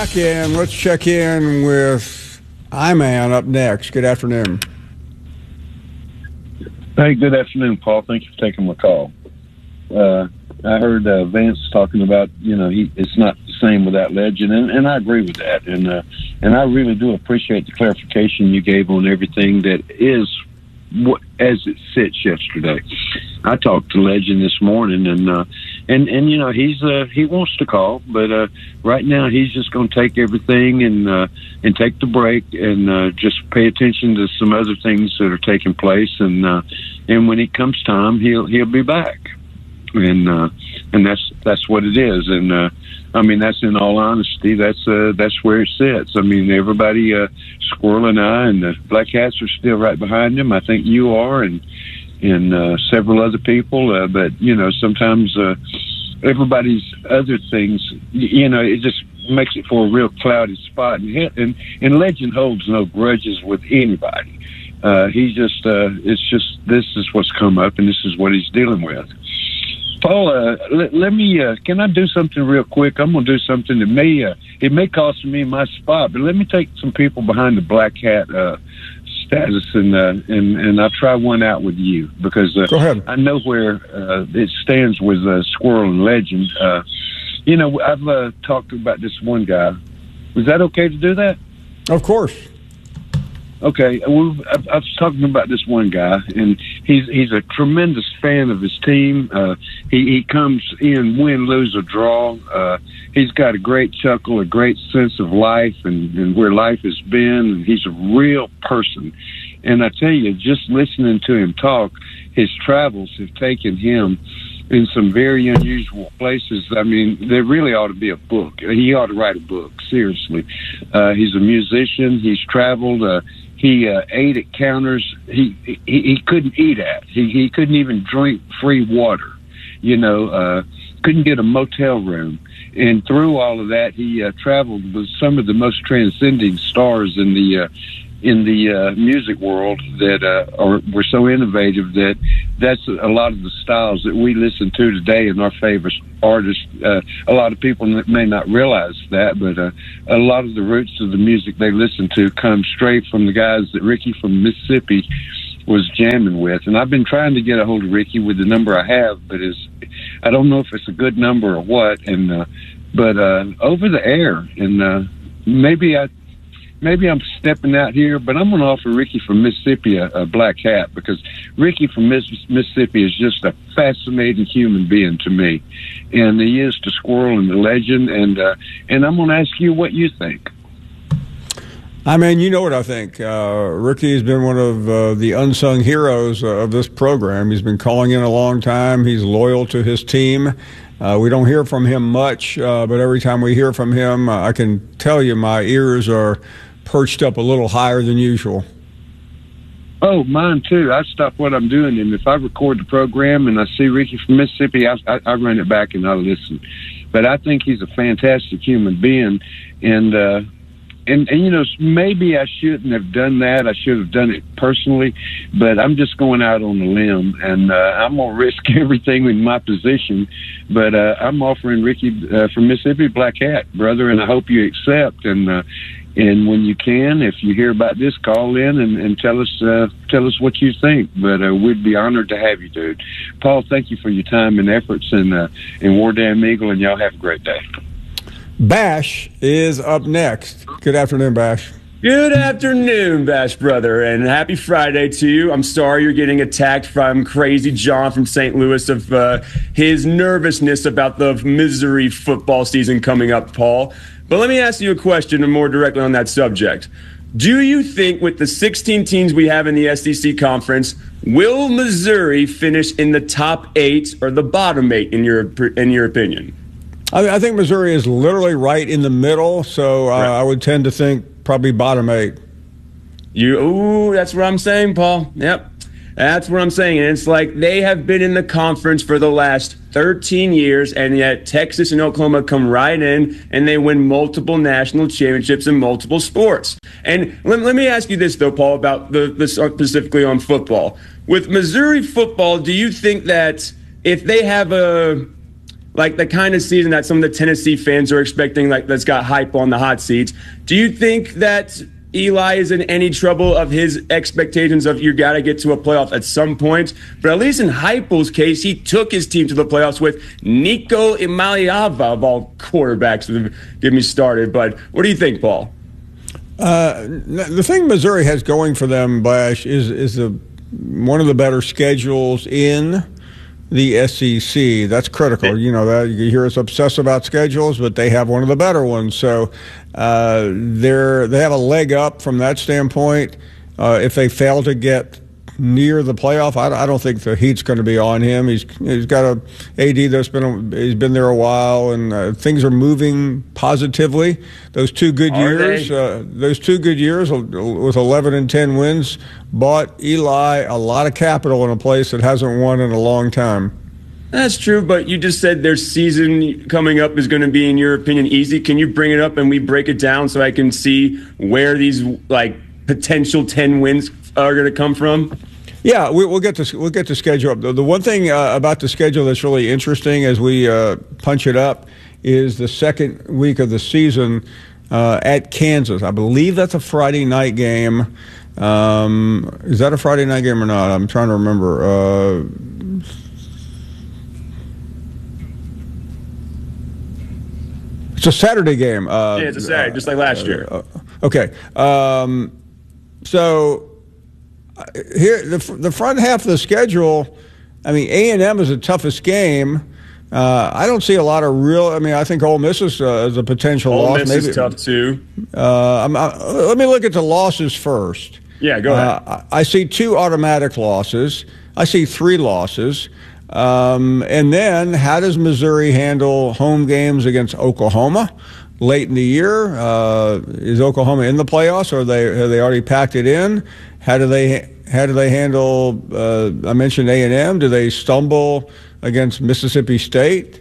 back, and let's check in with I-Man up next. Good afternoon. Hey, good afternoon, Paul. Thank you for taking my call. I heard Vance talking about, it's not the same without Legend, and I agree with that. And I really do appreciate the clarification you gave on everything that is as it sits yesterday. I talked to Legend this morning, and he wants to call, but right now he's just going to take everything and take the break and just pay attention to some other things that are taking place, and when it comes time, he'll be back. And that's what it is. And that's in all honesty, that's where it sits. Everybody, Squirrel and I and the Black Hats are still right behind him. I think you are, and several other people. But sometimes everybody's other things, it just makes it for a real cloudy spot. And Legend holds no grudges with anybody. It's just this is what's come up, and this is what he's dealing with. Paul, let me. Can I do something real quick? I'm going to do something that it may cost me my spot, but let me take some people behind the Black Hat status, and I'll try one out with you because go ahead. I know where it stands with Squirrel and Legend. I've talked about this one guy. Was that okay to do that? Of course. Okay, I was talking about this one guy, and he's a tremendous fan of his team. He comes in, win, lose, or draw. He's got a great chuckle, a great sense of life and where life has been, and he's a real person. And I tell you, just listening to him talk, his travels have taken him in some very unusual places. There really ought to be a book. He ought to write a book, seriously. He's a musician. He's traveled. He ate at counters he couldn't eat at. He couldn't even drink free water. Couldn't get a motel room. And through all of that, he traveled with some of the most transcending stars in the music world that were so innovative that's a lot of the styles that we listen to today and our favorite artists. A lot of people may not realize that, but a lot of the roots of the music they listen to come straight from the guys that Ricky from Mississippi was jamming with. And I've been trying to get a hold of Ricky with the number I have, but I don't know if it's a good number or what. But over the air, and maybe I'm stepping out here, but I'm going to offer Ricky from Mississippi a Black Hat because Ricky from Mississippi is just a fascinating human being to me, and he is to Squirrel and the Legend, and I'm going to ask you what you think. You know what I think. Ricky has been one of the unsung heroes of this program. He's been calling in a long time. He's loyal to his team. We don't hear from him much, but every time we hear from him, I can tell you my ears are perched up a little higher than usual. Oh, mine too. I stop what I'm doing, and if I record the program and I see Ricky from Mississippi, I run it back and I listen. But I think he's a fantastic human being, and maybe I shouldn't have done that. I should have done it personally, but I'm just going out on a limb, and I'm going to risk everything in my position. But I'm offering Ricky from Mississippi Black Hat, brother, and I hope you accept. And when you can, if you hear about this, call in and tell us what you think. But we'd be honored to have you, dude. Paul, thank you for your time and efforts, and War Damn Eagle, and y'all have a great day. Bash is up next. Good afternoon, Bash. Good afternoon, Bash brother, and happy Friday to you. I'm sorry you're getting attacked from Crazy John from St. Louis of his nervousness about the Missouri football season coming up, Paul. But let me ask you a question more directly on that subject. Do you think with the 16 teams we have in the SEC conference, will Missouri finish in the top 8 or the bottom 8 in your opinion? I think Missouri is literally right in the middle, so I would tend to think probably bottom 8. That's what I'm saying, Paul. Yep, that's what I'm saying. And it's like they have been in the conference for the last 13 years, and yet Texas and Oklahoma come right in, and they win multiple national championships in multiple sports. And let me ask you this, though, Paul, about this specifically on football. With Missouri football, do you think that if they have like the kind of season that some of the Tennessee fans are expecting, like that's got hype on the hot seats. Do you think that Eli is in any trouble of his expectations of you got to get to a playoff at some point? But at least in Heupel's case, he took his team to the playoffs with Nico Imaliava of all quarterbacks. Get me started. But what do you think, Paul? The thing Missouri has going for them, Blash, is one of the better schedules in the SEC. That's critical. You know that you hear us obsess about schedules, but they have one of the better ones. So they have a leg up from that standpoint. If they fail to get near the playoff, I don't think the heat's going to be on him. He's got a AD that's he's been there a while, and things are moving positively. Those two good years with 11 and 10 wins bought Eli a lot of capital in a place that hasn't won in a long time. That's true, but you just said their season coming up is going to be, in your opinion, easy. Can you bring it up and we break it down so I can see where these potential 10 wins are going to come from? Yeah, we'll get the schedule up. The one thing about the schedule that's really interesting as we punch it up is the second week of the season at Kansas. I believe that's a Friday night game. Is that a Friday night game or not? I'm trying to remember. It's a Saturday game. Yeah, it's a Saturday, just like last year. Okay. So here, the front half of the schedule, I mean, A&M is the toughest game. I don't see a lot of real. I mean, I think Ole Miss is a potential loss. Ole Miss is tough too. Let me look at the losses first. Yeah, go ahead. I see 2 automatic losses. I see 3 losses. And then how does Missouri handle home games against Oklahoma late in the year? Is Oklahoma in the playoffs, or have they already packed it in? How do they handle? I mentioned A&M. Do they stumble against Mississippi State?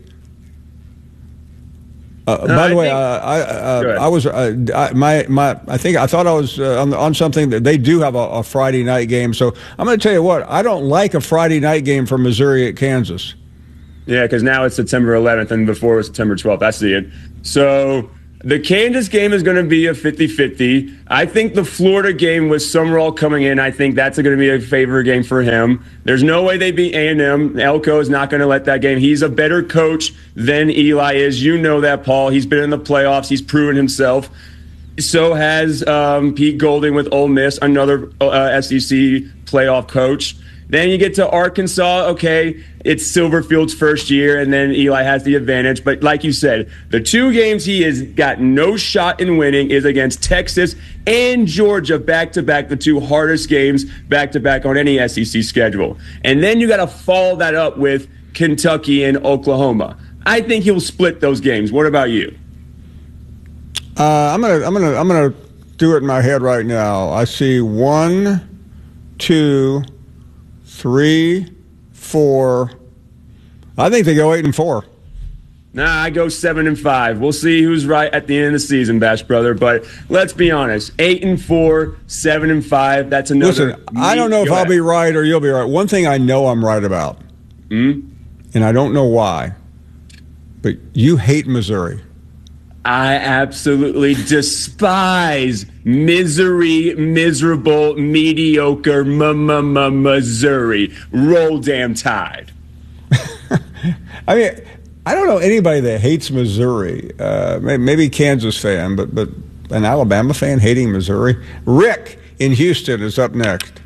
By the way, I thought I was on something that they do have a Friday night game. So I'm going to tell you what, I don't like a Friday night game for Missouri at Kansas. Yeah, because now it's September 11th and before it was September 12th. I see it. So the Kansas game is going to be a 50-50. I think the Florida game with Summerall coming in, I think that's going to be a favor game for him. There's no way they beat A&M. Elko is not going to let that game. He's a better coach than Eli is. You know that, Paul. He's been in the playoffs. He's proven himself. So has Pete Golding with Ole Miss, another SEC playoff coach. Then you get to Arkansas. Okay, it's Silverfield's first year, and then Eli has the advantage. But like you said, the 2 games he has got no shot in winning is against Texas and Georgia back-to-back, the 2 hardest games back-to-back on any SEC schedule. And then you got to follow that up with Kentucky and Oklahoma. I think he'll split those games. What about you? I'm gonna do it in my head right now. I see 1, 2, 3, 4. I think they go 8-4. Nah, I go 7-5. We'll see who's right at the end of the season, Bash brother. But let's be honest, 8-4, 7-5. That's another. Listen, I don't know if I'll be right or you'll be right. One thing I know I'm right about, and I don't know why, but you hate Missouri. I absolutely despise miserable, mediocre Missouri. Roll damn Tide. I mean, I don't know anybody that hates Missouri. Maybe Kansas fan, but an Alabama fan hating Missouri. Rick in Houston is up next.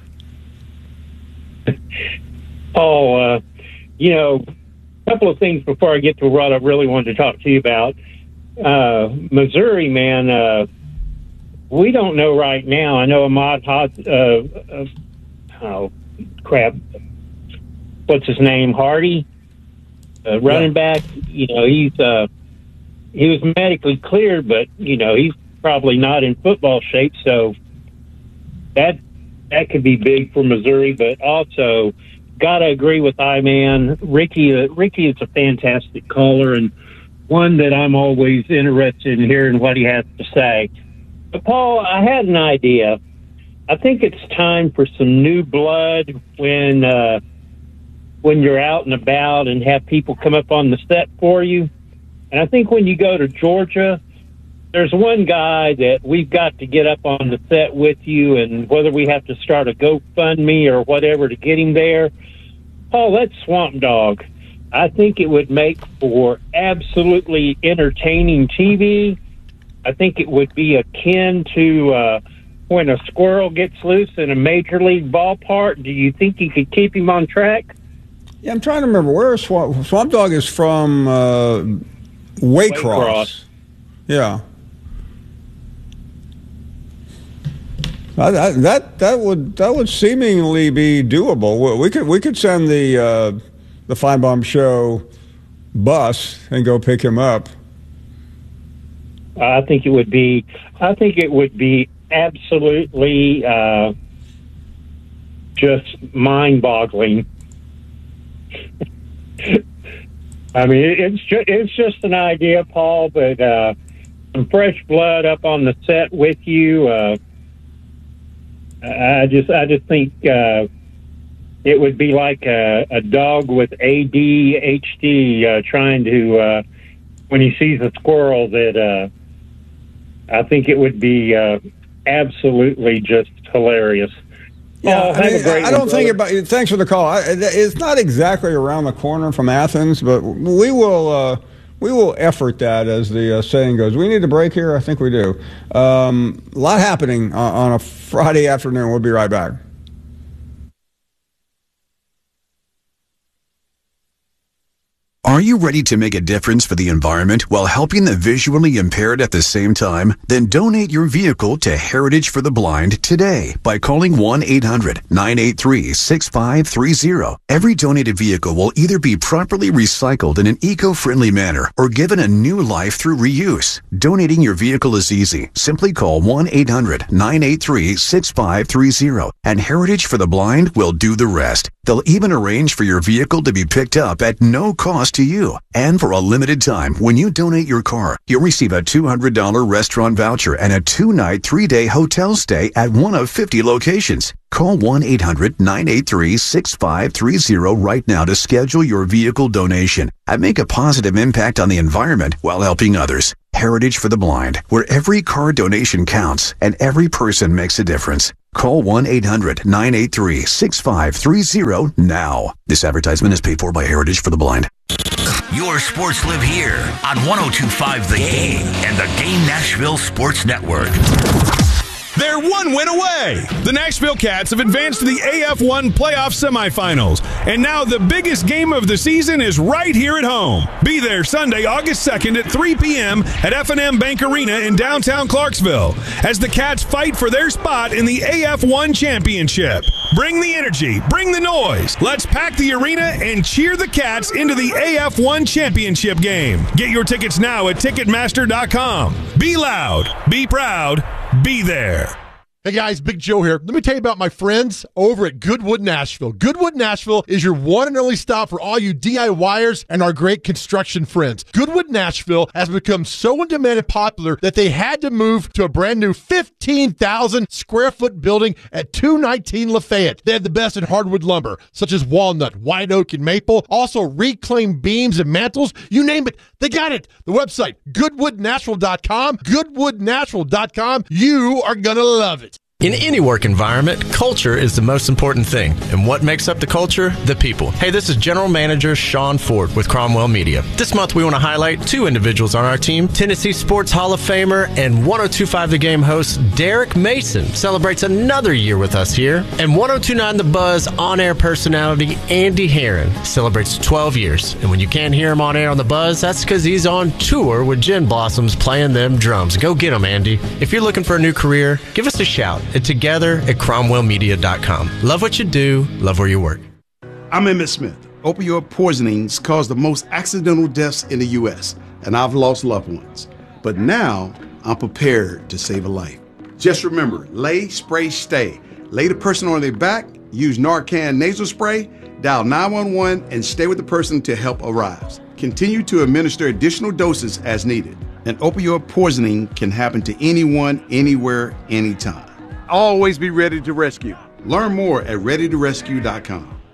A couple of things before I get to what I really wanted to talk to you about. Missouri, man, we don't know right now. I know Ahmad what's his name? Hardy, running back. You know, he was medically cleared, but he's probably not in football shape. So that could be big for Missouri. But also, gotta agree with I-Man. Ricky is a fantastic caller and one that I'm always interested in hearing what he has to say. But Paul, I had an idea. I think it's time for some new blood when when you're out and about and have people come up on the set for you. And I think when you go to Georgia, there's one guy that we've got to get up on the set with you, and whether we have to start a GoFundMe or whatever to get him there. Paul, that's Swamp Dog. I think it would make for absolutely entertaining TV. I think it would be akin to when a squirrel gets loose in a major league ballpark. Do you think you could keep him on track? Yeah, I'm trying to remember where Swamp Dog is from. Waycross. Yeah. That would seemingly be doable. We could send the Feinbaum Show bus and go pick him up. I think it would be absolutely just mind-boggling. I mean, it's just an idea, Paul. But some fresh blood up on the set with you. I just think it would be like a dog with ADHD trying to when he sees a squirrel. That I think it would be absolutely just hilarious. Yeah, I don't think about it. Thanks for the call. It's not exactly around the corner from Athens, but we will effort that, as the saying goes. We need a break here. I think we do. A lot happening on a Friday afternoon. We'll be right back. Are you ready to make a difference for the environment while helping the visually impaired at the same time? Then donate your vehicle to Heritage for the Blind today by calling 1-800-983-6530. Every donated vehicle will either be properly recycled in an eco-friendly manner or given a new life through reuse. Donating your vehicle is easy. Simply call 1-800-983-6530 and Heritage for the Blind will do the rest. They'll even arrange for your vehicle to be picked up at no cost to you. And for a limited time, when you donate your car, you'll receive a $200 restaurant voucher and a 2-night, 3-day hotel stay at one of 50 locations. Call 1-800-983-6530 right now to schedule your vehicle donation and make a positive impact on the environment while helping others. Heritage for the Blind, where every car donation counts and every person makes a difference. Call 1-800-983-6530 now. This advertisement is paid for by Heritage for the Blind. Your sports live here on 102.5 The Game and the Game Nashville Sports Network. They're one win away. The Nashville Cats have advanced to the AF1 playoff semifinals. And now the biggest game of the season is right here at home. Be there Sunday, August 2nd at 3 p.m. at F&M Bank Arena in downtown Clarksville as the Cats fight for their spot in the AF1 championship. Bring the energy, bring the noise. Let's pack the arena and cheer the Cats into the AF1 championship game. Get your tickets now at Ticketmaster.com. Be loud, be proud, be there. Hey guys, Big Joe here. Let me tell you about my friends over at Goodwood Nashville. Goodwood Nashville is your one and only stop for all you DIYers and our great construction friends. Goodwood Nashville has become so in demand and popular that they had to move to a brand new 15,000 square foot building at 219 Lafayette. They have the best in hardwood lumber, such as walnut, white oak, and maple. Also reclaimed beams and mantles. You name it, they got it. The website, goodwoodnatural.com. Goodwoodnatural.com. You are going to love it. In any work environment, culture is the most important thing. And what makes up the culture? The people. Hey, this is General Manager Sean Ford with Cromwell Media. This month we want to highlight two individuals on our team. Tennessee Sports Hall of Famer and 102.5 The Game host Derek Mason celebrates another year with us here. And 102.9 The Buzz on-air personality Andy Herron celebrates 12 years. And when you can't hear him on air on The Buzz, that's because he's on tour with Gin Blossoms playing them drums. Go get him, Andy. If you're looking for a new career, give us a shout. Together at cromwellmedia.com. Love what you do, love where you work. I'm Emmett Smith. Opioid poisonings cause the most accidental deaths in the U.S., and I've lost loved ones. But now I'm prepared to save a life. Just remember, lay, spray, stay. Lay the person on their back, use Narcan nasal spray, dial 911, and stay with the person until help arrives. Continue to administer additional doses as needed. And opioid poisoning can happen to anyone, anywhere, anytime. Always be ready to rescue. Learn more at readytorescue.com.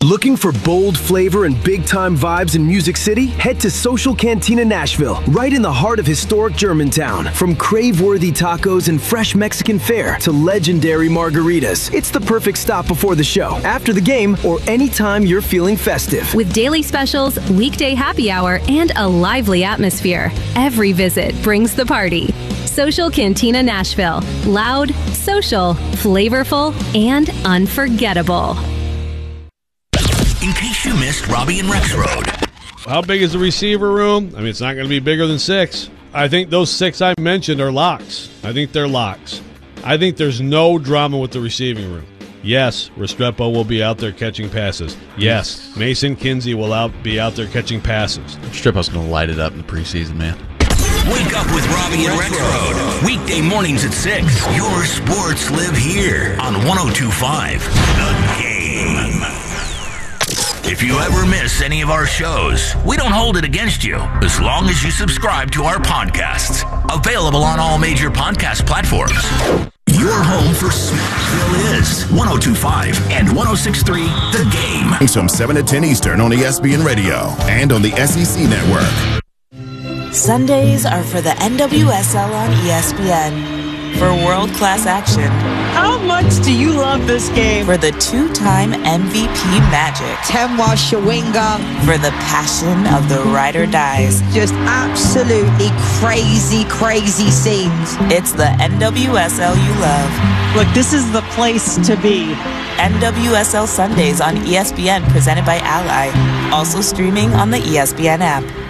Looking for bold flavor and big-time vibes in Music City? Head to Social Cantina Nashville, right in the heart of historic Germantown. From crave-worthy tacos and fresh Mexican fare to legendary margaritas, it's the perfect stop before the show, after the game, or anytime you're feeling festive. With daily specials, weekday happy hour, and a lively atmosphere, every visit brings the party. Social Cantina Nashville. Loud, social, flavorful, and unforgettable. In case you missed Robbie and Rex Road. How big is the receiver room? I mean, it's not going to be bigger than 6. I think those 6 I mentioned are locks. I think they're locks. I think there's no drama with the receiving room. Yes, Restrepo will be out there catching passes. Yes, Mason Kinsey will be out there catching passes. Restrepo's going to light it up in the preseason, man. Wake up with Robbie and Rex Road. Weekday mornings at 6. Your sports live here on 102.5 The Game. If you ever miss any of our shows, we don't hold it against you as long as you subscribe to our podcasts. Available on all major podcast platforms. Your home for Smithville is 102.5 and 106.3 The Game. From 7 to 10 Eastern on ESPN Radio and on the SEC Network. Sundays are for the NWSL on ESPN. For world-class action. How much do you love this game? For the 2-time MVP Magic. Temwa Shawinga. For the passion of the ride or dies. Just absolutely crazy, crazy scenes. It's the NWSL you love. Look, this is the place to be. NWSL Sundays on ESPN, presented by Ally. Also streaming on the ESPN app.